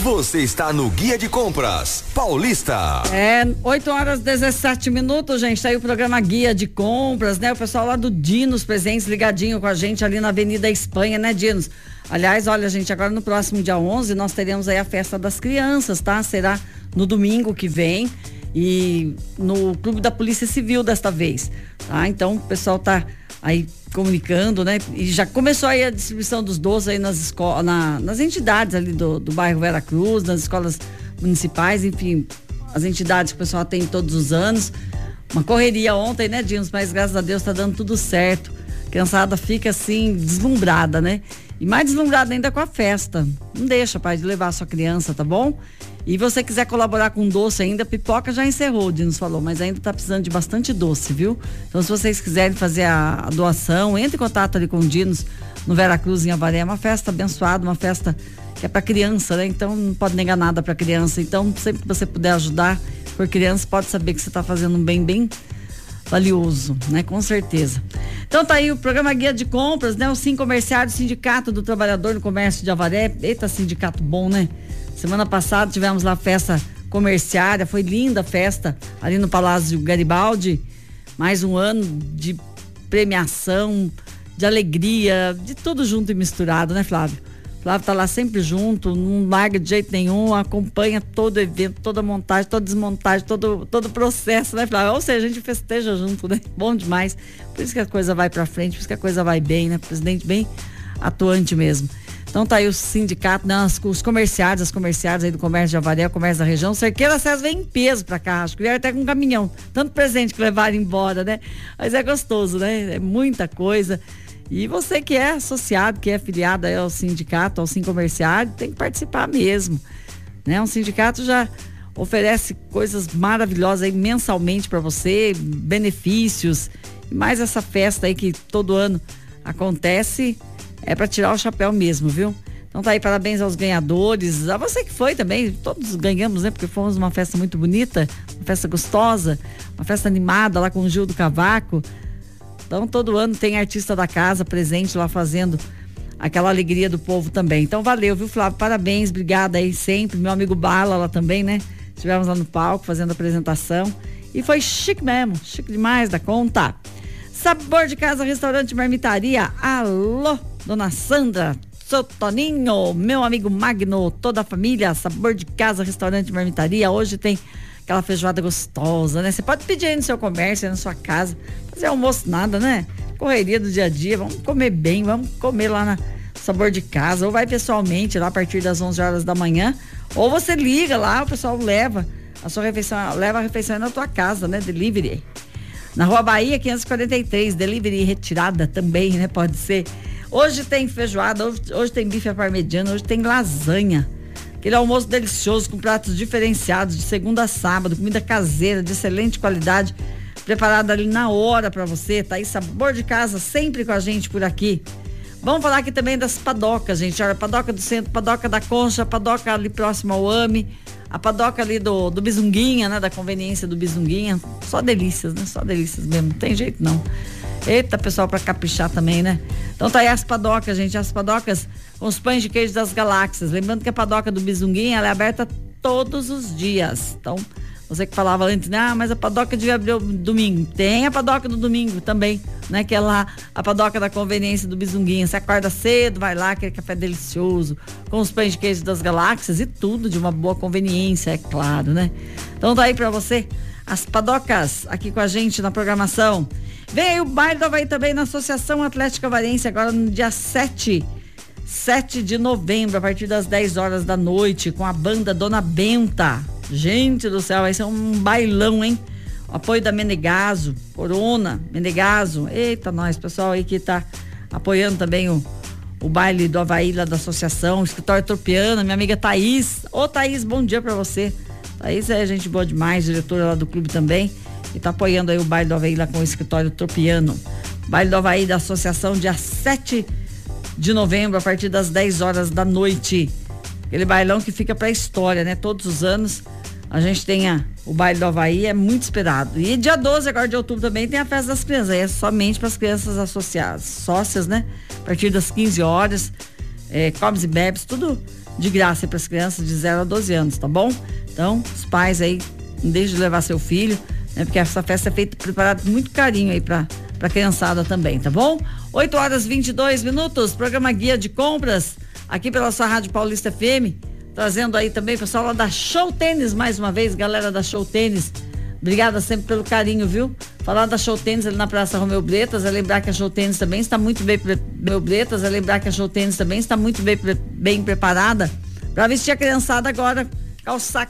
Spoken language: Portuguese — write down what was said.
Você está no Guia de Compras Paulista. 8h17, gente. Tá aí o programa Guia de Compras, né? O pessoal lá do Dinos presentes, ligadinho com a gente ali na Avenida Espanha, né, Dinos? Aliás, olha, gente, agora no próximo dia 11 nós teremos aí a festa das crianças, tá? Será no domingo que vem e no Clube da Polícia Civil desta vez, tá? Então o pessoal tá aí comunicando, né? E já começou aí a distribuição dos doces aí nas escolas, nas entidades ali do bairro Vera Cruz, nas escolas municipais, enfim, as entidades que o pessoal tem todos os anos. Uma correria ontem, né, Dinos? Mas graças a Deus tá dando tudo certo. A criançada fica assim, deslumbrada, né? E mais deslumbrada ainda com a festa. Não deixa, pai, de levar a sua criança, tá bom? E você quiser colaborar com doce ainda, pipoca já encerrou, o Dinos falou, mas ainda tá precisando de bastante doce, viu? Então, se vocês quiserem fazer a doação, entre em contato ali com o Dinos no Vera Cruz, em Avaré. É uma festa abençoada, uma festa que é pra criança, né? Então, não pode negar nada pra criança. Então, sempre que você puder ajudar por criança, pode saber que você tá fazendo um bem bem valioso, né? Com certeza. Então tá aí o programa Guia de Compras, né? O Sim Comerciário, Sindicato do Trabalhador no Comércio de Avaré. Eita, sindicato bom, né? Semana passada tivemos lá a festa comerciária, foi linda a festa ali no Palácio Garibaldi. Mais um ano de premiação, de alegria, de tudo junto e misturado, né, Flávio? Flávio tá lá sempre junto, não larga de jeito nenhum, acompanha todo o evento, toda a montagem, toda a desmontagem, todo o processo, né, Flávio? Ou seja, a gente festeja junto, né? Bom demais. Por isso que a coisa vai pra frente, por isso que a coisa vai bem, né? Presidente bem atuante mesmo. Então tá aí o sindicato, né, os comerciários, as comerciárias aí do comércio de Avaré, o comércio da região. Cerqueira César vem em peso pra cá, acho que vieram até com um caminhão, tanto presente que levaram embora, né? Mas é gostoso, né? É muita coisa. E você que é associado, que é afiliado aí ao sindicato, ao Sim Comerciário, tem que participar mesmo, né? Um sindicato já oferece coisas maravilhosas aí mensalmente para você, benefícios, e mais essa festa aí que todo ano acontece, é para tirar o chapéu mesmo, viu? Então tá aí, parabéns aos ganhadores, a você que foi também, todos ganhamos, né? Porque fomos uma festa muito bonita, uma festa gostosa, uma festa animada lá com o Gil do Cavaco. Então todo ano tem artista da casa presente lá fazendo aquela alegria do povo também. Então valeu, viu, Flávio? Parabéns, obrigada aí sempre. Meu amigo Bala lá também, né? Estivemos lá no palco fazendo a apresentação e foi chique mesmo, chique demais da conta. Sabor de Casa, Restaurante Marmitaria. Alô, dona Sandra, seu Toninho, meu amigo Magno, toda a família. Sabor de Casa, Restaurante Marmitaria. Hoje tem aquela feijoada gostosa, né? Você pode pedir aí no seu comércio, aí na sua casa. Fazer almoço nada, né? Correria do dia a dia, vamos comer bem, vamos comer lá na Sabor de Casa, ou vai pessoalmente lá a partir das 11 horas da manhã, ou você liga lá, o pessoal leva a sua refeição, leva a refeição na tua casa, né? Delivery. Na Rua Bahia, 543, delivery retirada também, né? Pode ser. Hoje tem feijoada, hoje tem bife à parmegiana, hoje tem lasanha. Aquele almoço delicioso com pratos diferenciados de segunda a sábado, comida caseira de excelente qualidade, preparada ali na hora pra você, tá aí Sabor de Casa sempre com a gente por aqui. Vamos falar aqui também das padocas, gente. Olha, padoca do centro, padoca da Concha, padoca ali próximo ao AME, a padoca ali do Bizunguinha, né? Da conveniência do Bizunguinha. Só delícias, né? Só delícias mesmo, não tem jeito não. Eita, pessoal, pra caprichar também, né? Então tá aí as padocas, gente, as padocas com os pães de queijo das galáxias. Lembrando que a padoca do Bizunguinha, ela é aberta todos os dias. Então, você que falava antes, né? Mas a padoca devia abrir o domingo. Tem a padoca do domingo também, né? Que é lá a padoca da conveniência do Bizunguinha. Você acorda cedo, vai lá, aquele café delicioso, com os pães de queijo das galáxias e tudo de uma boa conveniência, é claro, né? Então tá aí pra você as padocas aqui com a gente na programação. Vem aí o baile do Avaí também na Associação Atlética Avarense, agora no dia 7 de novembro, a partir das 10 horas da noite, com a banda Dona Benta. Gente do céu, vai ser um bailão, hein? O apoio da Menegaso, Corona, Menegaso. Eita, nós, pessoal aí que tá apoiando também o baile do Avaí lá da associação, o escritório Tropiano, minha amiga Thaís. Ô Thaís, bom dia pra você. Thaís é gente boa demais, diretora lá do clube também, e tá apoiando aí o baile do Avaí lá com o escritório Tropiano. Baile do Avaí da associação, dia 7 de novembro, a partir das 10 horas da noite. Aquele bailão que fica pra história, né? Todos os anos a gente tem o baile do Avaí, é muito esperado. E dia 12 agora de outubro também tem a festa das crianças, aí é somente para as crianças associadas, sócias, né? A partir das 15 horas, comes e bebes, tudo de graça para as crianças de 0 a 12 anos, tá bom? Então, os pais aí, não deixem de levar seu filho, né? Porque essa festa é feita, preparada com muito carinho aí pra criançada também, tá bom? 8h22, programa Guia de Compras, aqui pela sua Rádio Paulista FM, trazendo aí também o pessoal lá da Show Tênis, mais uma vez, galera da Show Tênis, obrigada sempre pelo carinho, viu? Falar da Show Tênis ali na Praça Romeu Bretas, é lembrar que a Show Tênis também está muito bem bem preparada para vestir a criançada agora, calçar